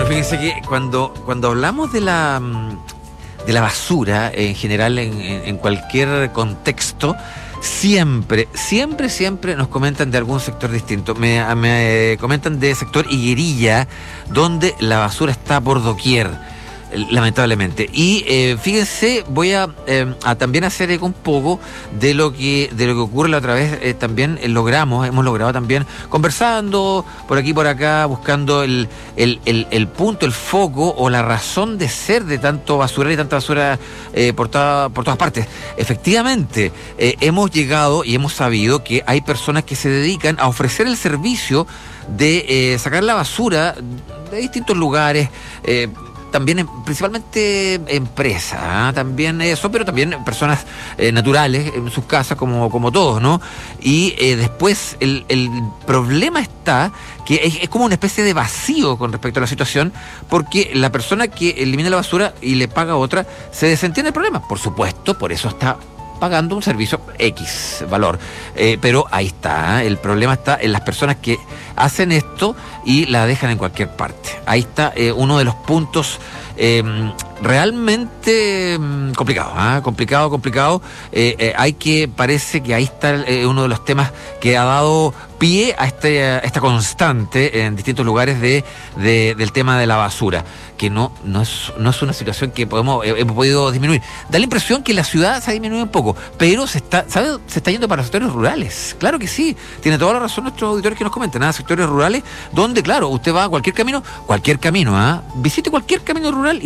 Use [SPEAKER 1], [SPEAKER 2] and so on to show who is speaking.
[SPEAKER 1] fíjense que cuando hablamos de la basura en general, en cualquier contexto, siempre nos comentan de algún sector distinto. Me comentan de sector Higuerilla, donde la basura está por doquier, lamentablemente. Y fíjense, voy a también hacer eco un poco de lo que ocurre la otra vez. También hemos logrado también, conversando por aquí por acá, buscando el punto, el foco o la razón de ser de tanto basural y tanta basura por todas partes. Efectivamente, hemos llegado y hemos sabido que hay personas que se dedican a ofrecer el servicio de sacar la basura de distintos lugares, también principalmente empresas, también eso, pero también personas naturales en sus casas como todos, ¿no? Y después el problema está que es como una especie de vacío con respecto a la situación, porque la persona que elimina la basura y le paga a otra se desentiende el problema, por supuesto, por eso está pagando un servicio X valor, pero ahí está, el problema está en las personas que hacen esto y la dejan en cualquier parte. Ahí está uno de los puntos realmente complicado. Parece que ahí está uno de los temas que ha dado pie a esta constante en distintos lugares del tema de la basura, que no es una situación que hemos podido disminuir. Da la impresión que la ciudad se ha disminuido un poco, pero se está yendo para sectores rurales. Claro que sí, tiene toda la razón nuestros auditores que nos comentan, sectores rurales donde, claro, usted va a cualquier camino, visite cualquier camino rural